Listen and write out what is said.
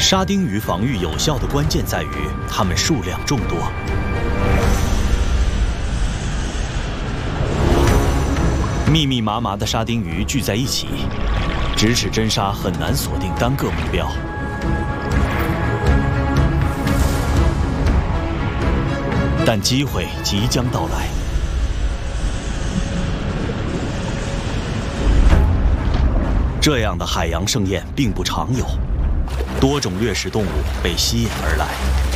沙丁鱼防御有效的关键在于它们数量众多。密密麻麻的沙丁鱼聚在一起，直尺针沙很难锁定单个目标。但机会即将到来。这样的海洋盛宴并不常有。 多种掠食动物被吸引而来。